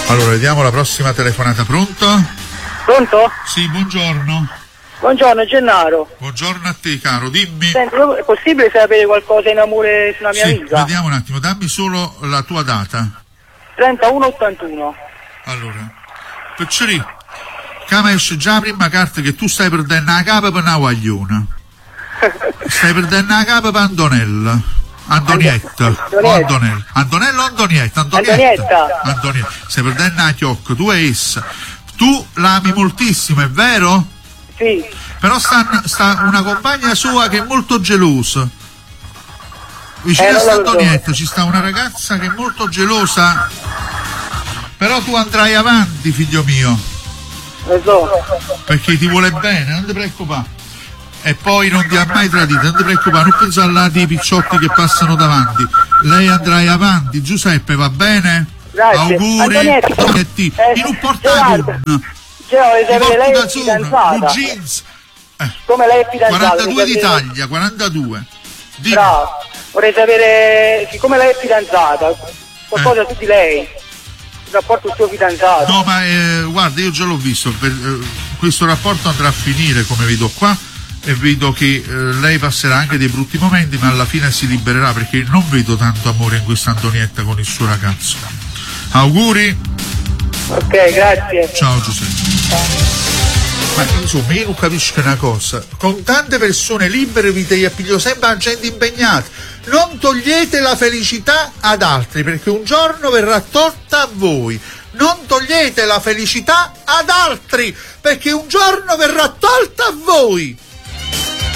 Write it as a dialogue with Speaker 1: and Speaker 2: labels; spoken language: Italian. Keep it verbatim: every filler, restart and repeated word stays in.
Speaker 1: Allora, vediamo la prossima telefonata. Pronto?
Speaker 2: Pronto?
Speaker 1: Sì, buongiorno.
Speaker 2: Buongiorno Gennaro.
Speaker 1: Buongiorno a te, caro, dimmi.
Speaker 2: Senti, è possibile sapere qualcosa in amore sulla mia
Speaker 1: sì,
Speaker 2: amica?
Speaker 1: Vediamo un attimo, dammi solo la tua data.
Speaker 2: trentuno ottantuno.
Speaker 1: Allora, Picciri, come esce già la prima carta che tu stai perdendo la capa per una guagliona. Stai perdendo la capa per Antonella. Antonietta.
Speaker 2: Antonietta.
Speaker 1: O Antonella. Antonella o Antonietta? Antonietta.
Speaker 2: Antonietta.
Speaker 1: Antonietta. Stai perdendo la chiocca, tu e essa. Tu l'ami moltissimo, è vero?
Speaker 2: Sì.
Speaker 1: Però sta, sta una compagna sua che è molto gelosa. Vicino
Speaker 2: Eh,
Speaker 1: a
Speaker 2: non lo so.
Speaker 1: Antonietta ci sta una ragazza che è molto gelosa. Però tu andrai avanti, figlio mio,
Speaker 2: Lo so.
Speaker 1: perché ti vuole bene, non ti preoccupare. E poi non ti ha mai tradito, non ti preoccupare, non pensare dei picciotti che passano davanti. Lei andrai avanti, Giuseppe, va bene?
Speaker 2: Grazie.
Speaker 1: Auguri.
Speaker 2: Antonietta.
Speaker 1: Antonietta,
Speaker 2: Eh,
Speaker 1: in un portagonno.
Speaker 2: Cioè,
Speaker 1: Ti
Speaker 2: sapere lei
Speaker 1: porti
Speaker 2: è
Speaker 1: da zona,
Speaker 2: fidanzata.
Speaker 1: un jeans. Eh,
Speaker 2: Come lei è fidanzata?
Speaker 1: quarantadue
Speaker 2: vorrei
Speaker 1: d'Italia, quarantadue. Dimmi.
Speaker 2: Bravo. Vorrei sapere, siccome lei è fidanzata, qualcosa su di lei. Il rapporto con il suo fidanzato.
Speaker 1: No, ma eh, guarda, io già l'ho visto, per, eh, questo rapporto andrà a finire come vedo qua e vedo che eh, lei passerà anche dei brutti momenti, ma alla fine si libererà, perché non vedo tanto amore in questa Antonietta con il suo ragazzo. Auguri.
Speaker 2: Ok, grazie.
Speaker 1: Ciao Giuseppe. Ma insomma, io non capisco una cosa, con tante persone libere vi ti appiglio sempre a gente impegnata. Non togliete la felicità ad altri, perché un giorno verrà tolta a voi. Non togliete la felicità ad altri, perché un giorno verrà tolta a voi.